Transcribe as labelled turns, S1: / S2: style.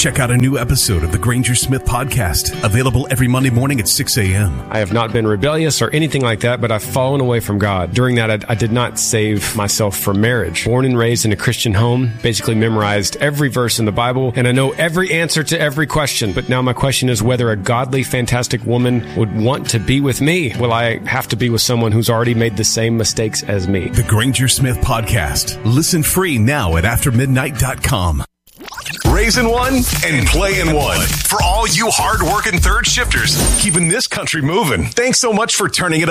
S1: Check out a new episode of the Granger Smith Podcast, available every Monday morning at 6 a.m.
S2: I have not been rebellious or anything like that, but I've fallen away from God. During that, I did not save myself for marriage. Born and raised in a Christian home, basically memorized every verse in the Bible, and I know every answer to every question. But now my question is whether a godly, fantastic woman would want to be with me. Will I have to be with someone who's already made the same mistakes as me?
S1: The Granger Smith Podcast. Listen free now at aftermidnight.com.
S3: Raising one and playing one. For all you hard-working third shifters, keeping this country moving. Thanks so much for turning it up.